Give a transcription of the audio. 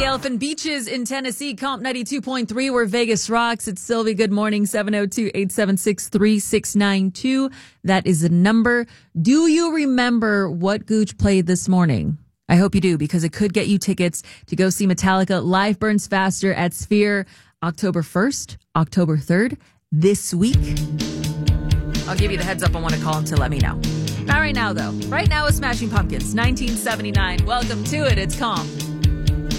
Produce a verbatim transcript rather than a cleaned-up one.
Elephant Beaches in Tennessee, Comp ninety-two point three, where Vegas rocks. It's Sylvie. Good morning, seven oh two, eight seven six, three six nine two. That is the number. Do you remember what Gooch played this morning? I hope you do, because it could get you tickets to go see Metallica. Life Burns Faster at Sphere, October first, October third, this week. I'll give you the heads up on when to call him to let me know. Not right now, though. Right now is Smashing Pumpkins, nineteen seventy-nine. Welcome to it. It's Comp.